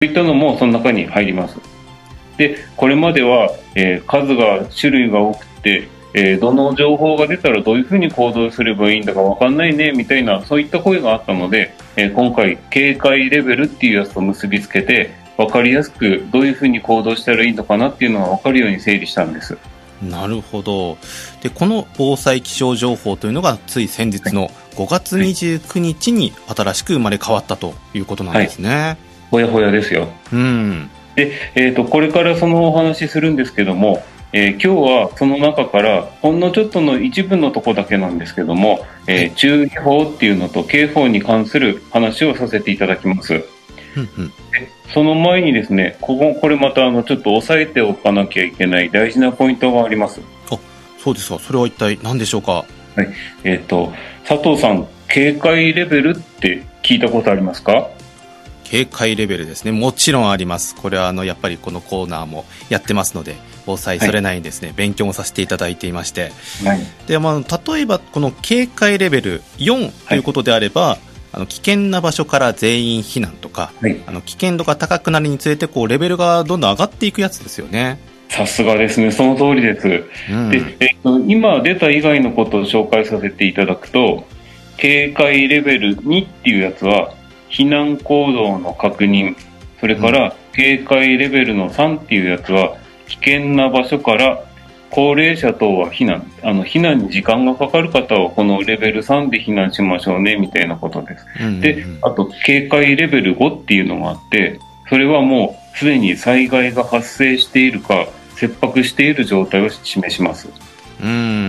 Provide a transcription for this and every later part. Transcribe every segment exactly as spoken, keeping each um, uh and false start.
そういったのもその中に入ります。で、これまでは、えー数が種類が多くて、えーどの情報が出たらどういうふうに行動すればいいんだか分かんないねみたいな、そういった声があったので、えー今回警戒レベルっていうやつと結びつけて、分かりやすくどういうふうに行動したらいいのかなっていうのが分かるように整理したんです。 なるほど。で、この防災気象情報というのがつい先日のごがつにじゅうくにちに新しく生まれ変わったということなんですね。 ほやほやですよ。 うん。 で、えーと、これからそのお話しするんですけども、えー今日はその中からほんのちょっとの一部のとこだけなんですけども、えー注意報っていうのと警報に関する話をさせていただきます。 うんうん。 でその前にですね、こここれまたあのちょっと押さえておかなきゃいけない大事なポイントがあります。 あ、そうですか。それは一体何でしょうか。 はい、えーと、佐藤さん、警戒レベルって聞いたことありますか？ 警戒レベルですね。もちろんあります。これはあのやっぱりこのコーナーもやってますので、防災それなりにですね、はい、勉強もさせていただいていまして、はい、で、まあ、例えばこの警戒レベルよんということであれば、はい、あの危険な場所から全員避難とか、はい、あの危険度が高くなるにつれてこうレベルがどんどん上がっていくやつですよね。 さすがですね。その通りです。うん、で、えっと、今出た以外のことを紹介させていただくと、警戒レベルにっていうやつは避難行動の確認、それから警戒レベルのさんっていうやつは危険な場所から高齢者等は避難、あの避難に時間がかかる方はこのレベルさんで避難しましょうねみたいなことです。うんうんうん、で、あと警戒レベルごっていうのがあって、それはもうすでに災害が発生しているか切迫している状態を示します。 うん、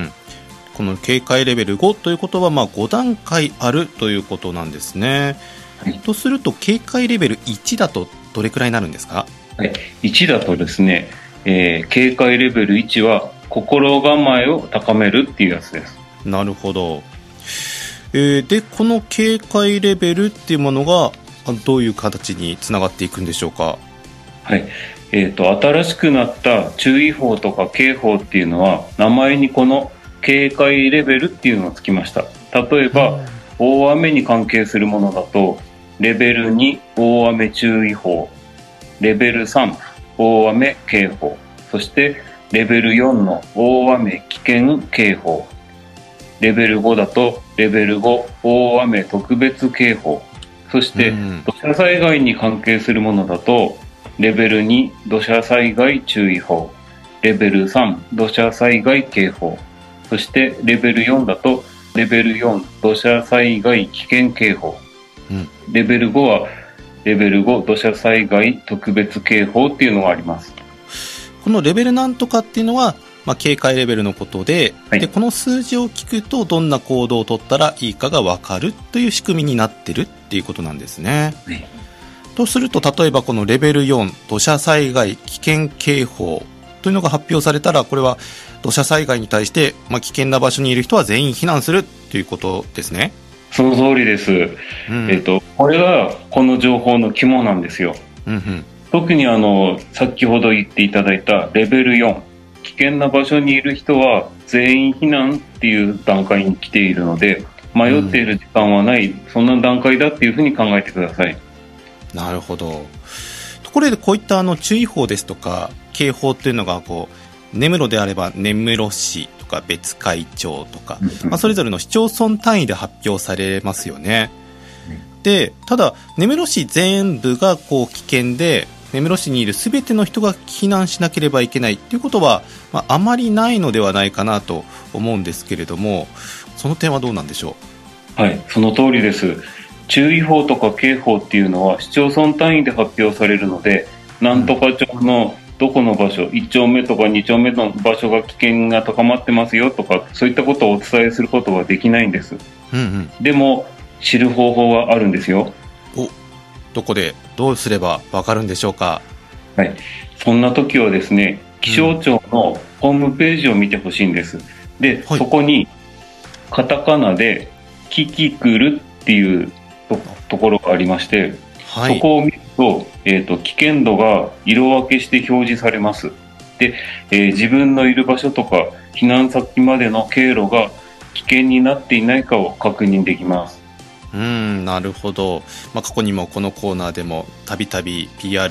この警戒レベルごということはまあごだんかいあるということなんですね。はい、とすると警戒レベルいちだとどれくらいになるんですか？ はい、いちだとですね、えー、警戒レベルいちは心構えを高めるっていうやつです。 なるほど。えー、でこの警戒レベルっていうものがどういう形につながっていくんでしょうか？ はい、えーと、新しくなった注意報とか警報っていうのは名前にこの警戒レベルっていうのがつきました。例えば、うん、大雨に関係するものだとレベルに大雨注意報、レベルさん大雨警報、そしてレベルよんの大雨危険警報、レベルごだとレベルご大雨特別警報、そして土砂災害に関係するものだとレベルに土砂災害注意報、レベルさん土砂災害警報、そしてレベルよんだとレベルよん土砂災害危険警報、うん、レベルごはレベルご土砂災害特別警報っていうのがあります。 このレベルなんとかっていうのは、まあ、警戒レベルのことで、はい、でこの数字を聞くとどんな行動を取ったらいいかが分かるという仕組みになってるっていうことなんですね。はい、とすると例えばこのレベルよん土砂災害危険警報というのが発表されたら、これは土砂災害に対して、まあ、危険な場所にいる人は全員避難するということですね。 その通りです。うん、えっと、これがこの情報の肝なんですよ。うんうん、特にあの先ほど言っていただいたレベルよん危険な場所にいる人は全員避難っていう段階に来ているので、迷っている時間はない、うん、そんな段階だっていうふうに考えてください。 なるほど。ところでこういったあの注意報ですとか警報っていうのがこう根室であれば根室市とか別海町とか、まあ、それぞれの市町村単位で発表されますよね。でただ根室市全部がこう危険で根室市にいる全ての人が避難しなければいけないということは、まあ、あまりないのではないかなと思うんですけれども、その点はどうなんでしょう？はい、その通りです。注意報とか警報っていうのは市町村単位で発表されるので、なんとか町のどこの場所、いっ丁目とかに丁目の場所が危険が高まってますよとか、そういったことをお伝えすることはできないんです。うんうん、でも知る方法はあるんですよ。 お、どこでどうすればわかるんでしょうか？ はい、そんな時はですね、気象庁のホームページを見てほしいんです。で、はい、そこにカタカナでキキクルっていうと, ところがありまして、はい、そこを見ると、えーと、危険度が色分けして表示されます。で、えー、自分のいる場所とか避難先までの経路が危険になっていないかを確認できます。 うん、なるほど。まあ、過去にもこのコーナーでもたびたび ピーアー